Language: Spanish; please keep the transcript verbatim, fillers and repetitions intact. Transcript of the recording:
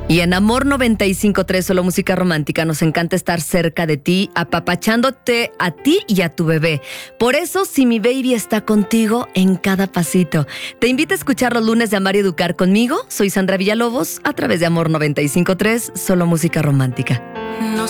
Y en Amor noventa y cinco punto tres, solo música romántica, nos encanta estar cerca de ti, apapachándote a ti y a tu bebé. Por eso, si mi baby está contigo en cada pasito. Te invito a escuchar los lunes de Amar y Educar conmigo. Soy Sandra Villalobos, a través de Amor noventa y cinco punto tres, solo música romántica.